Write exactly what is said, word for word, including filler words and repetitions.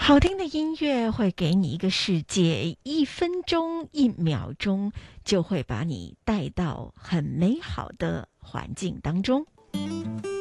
好听的音乐会给你一个世界，一分钟一秒钟就会把你带到很美好的环境当中。